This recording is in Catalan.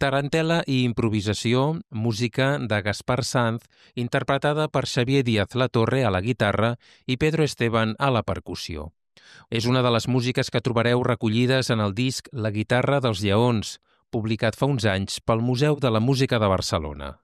Tarantela i improvisació, música de Gaspar Sanz, interpretada per Xavier Díaz Latorre a la guitarra i Pedro Esteban a la percussió. És una de les músiques que trobareu recollides en el disc La guitarra dels lleons, publicat fa uns anys pel Museu de la Música de Barcelona.